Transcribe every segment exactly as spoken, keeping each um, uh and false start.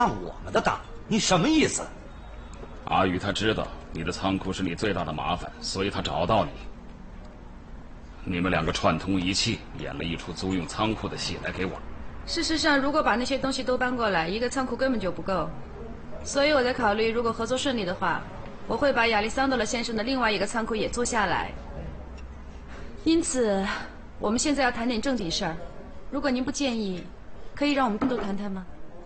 上我们的当，你什么意思？ 阿宇他知道你的仓库是你最大的麻烦，所以他找到你。你们两个串通一气，演了一出租用仓库的戏来给我。 事实上，如果把那些东西都搬过来，一个仓库根本就不够。所以我在考虑，如果合作顺利的话，我会把亚历桑德勒先生的另外一个仓库也租下来。因此，我们现在要谈点正经事儿。如果您不介意，可以让我们单独谈谈吗？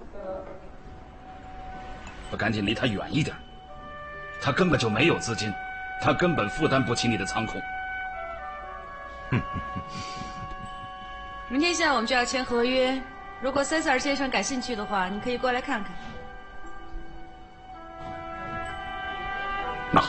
不赶紧离他远一点。他根本就没有资金，他根本负担不起你的仓库。 明天下午我们就要签合约，如果塞塞尔先生感兴趣的话，你可以过来看看。 那好，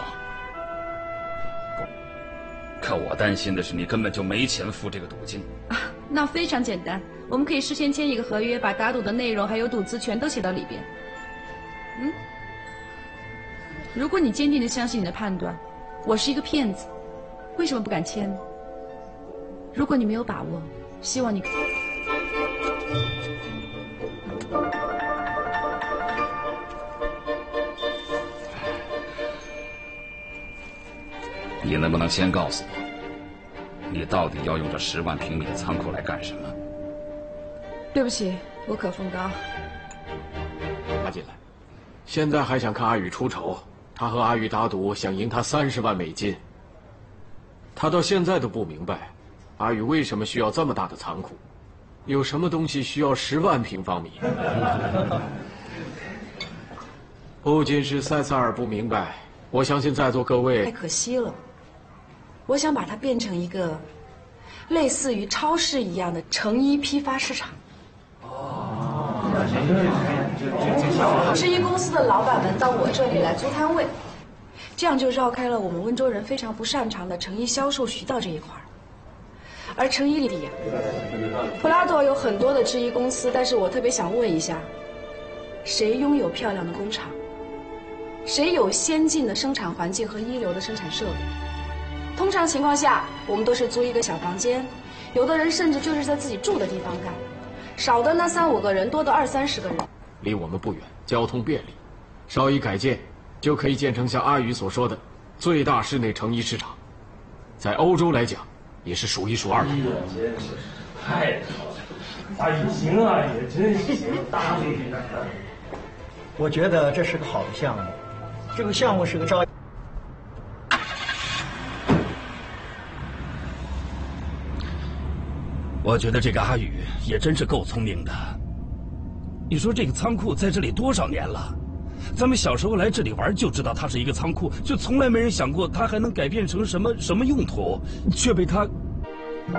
可我担心的是你根本就没钱付这个赌金。 啊，那非常简单，我们可以事先签一个合约，把打赌的内容还有赌资全都写到里边。嗯，如果你坚定的相信你的判断，我是一个骗子，为什么不敢签呢？如果你没有把握，希望你。 你能不能先告诉我，你到底要用这十万平米的仓库来干什么？ 对不起，我可风高。 拉进来，现在还想看阿宇出丑？他和阿宇打赌，想赢他三十万美金。他到现在都不明白，阿宇为什么需要这么大的仓库，有什么东西需要十万平方米？不仅是塞萨尔不明白，我相信在座各位。 太可惜了，我想把它变成一个类似于超市一样的成衣批发市场。制衣公司的老板们到我这里来租摊位，这样就绕开了我们温州人非常不擅长的成衣销售渠道这一块儿。而成衣里呀，普拉多有很多的制衣公司，但是我特别想问一下，谁拥有漂亮的工厂？谁有先进的生产环境和一流的生产设备？通常情况下，我们都是租一个小房间，有的人甚至就是在自己住的地方干，少的呢三五个人，多的二三十个人。 离我们不远，交通便利，稍一改建，就可以建成像阿宇所说的最大室内成衣市场，在欧洲来讲，也是数一数二的。 真是太好了，阿宇行啊，也真行，大力的。 我觉得这是个好的项目，这个项目是个招。 我觉得这个阿宇也真是够聪明的。你说这个仓库在这里多少年了？咱们小时候来这里玩就知道它是一个仓库，就从来没人想过它还能改变成什么什么用途，却被他